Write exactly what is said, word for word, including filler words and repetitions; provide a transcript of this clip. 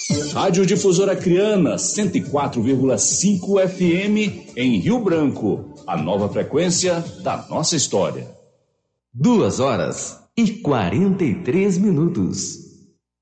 Rádio Difusora Criana, cento e quatro vírgula cinco F M em Rio Branco. A nova frequência da nossa história. Duas horas e quarenta e três minutos.